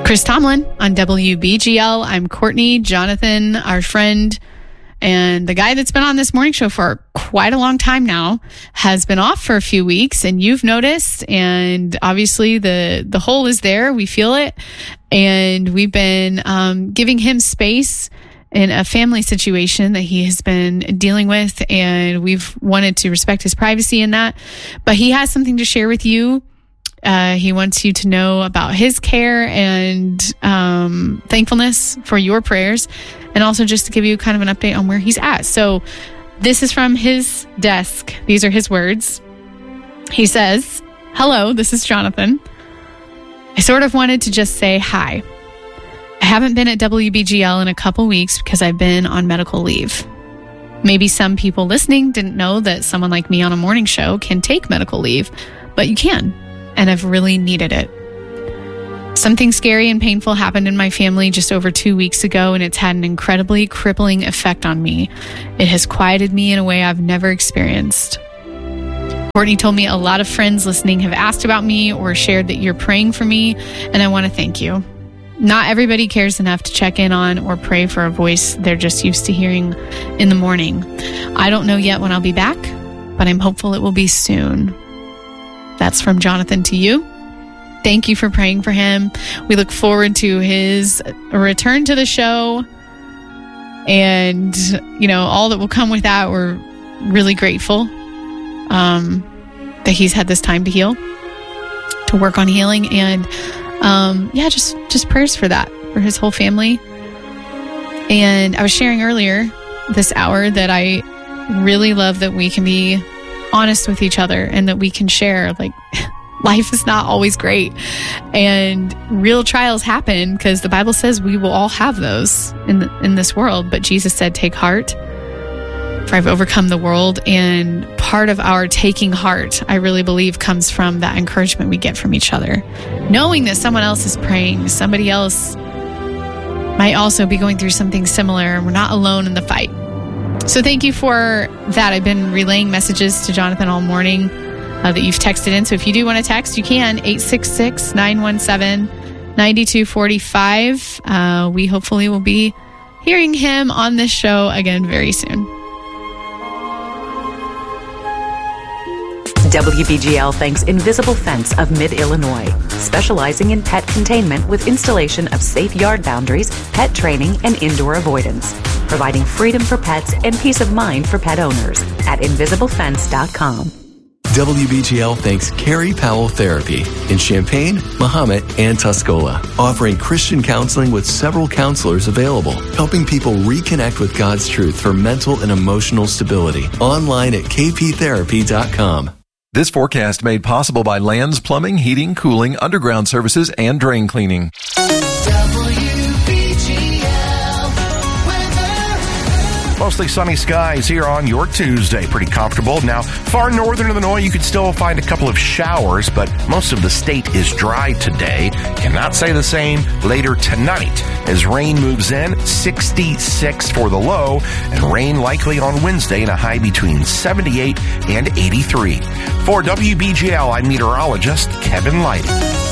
Chris Tomlin on WBGL. I'm Courtney. Jonathan, our friend, and the guy that's been on this morning show for quite a long time now, has been off for a few weeks, and you've noticed. And obviously the hole is there. We feel it. And we've been giving him space in a family situation that he has been dealing with. And we've wanted to respect his privacy in that. But he has something to share with you. He wants you to know about his care and thankfulness for your prayers, and also just to give you kind of an update on where he's at. So this is from his desk. These are his words. He says, "Hello, this is Jonathan. I sort of wanted to just say hi. I haven't been at WBGL in a couple weeks because I've been on medical leave. Maybe some people listening didn't know that someone like me on a morning show can take medical leave, but you can. And I've really needed it. Something scary and painful happened in my family just over 2 weeks ago, and it's had an incredibly crippling effect on me. It has quieted me in a way I've never experienced. Courtney told me a lot of friends listening have asked about me or shared that you're praying for me, and I want to thank you. Not everybody cares enough to check in on or pray for a voice they're just used to hearing in the morning. I don't know yet when I'll be back, but I'm hopeful it will be soon." That's from Jonathan to you. Thank you for praying for him. We look forward to his return to the show and, all that will come with that. We're really grateful that he's had this time to heal, to work on healing, and just prayers for that, for his whole family. And I was sharing earlier this hour that I really love that we can be honest with each other and that we can share, like, life is not always great and real trials happen, because the Bible says we will all have those in this world. But Jesus said, "Take heart, for I've overcome the world." And part of our taking heart, I really believe, comes from that encouragement we get from each other, knowing that someone else is praying, somebody else might also be going through something similar, and we're not alone in the fight. So thank you for that. I've been relaying messages to Jonathan all morning that you've texted in. So if you do want to text, you can, 866-917-9245. We hopefully will be hearing him on this show again very soon. WBGL thanks Invisible Fence of Mid-Illinois, specializing in pet containment with installation of safe yard boundaries, pet training, and indoor avoidance, providing freedom for pets and peace of mind for pet owners at invisiblefence.com. WBGL thanks Carrie Powell Therapy in Champaign, Mahomet, and Tuscola, offering Christian counseling with several counselors available, helping people reconnect with God's truth for mental and emotional stability. Online at kptherapy.com. This forecast made possible by Lands Plumbing, Heating, Cooling, Underground Services, and Drain Cleaning. Mostly sunny skies here on your Tuesday. Pretty comfortable. Now, far northern Illinois, you could still find a couple of showers, but most of the state is dry today. Cannot say the same later tonight. As rain moves in, 66 for the low, and rain likely on Wednesday in a high between 78 and 83. For WBGL, I'm meteorologist Kevin Lighty.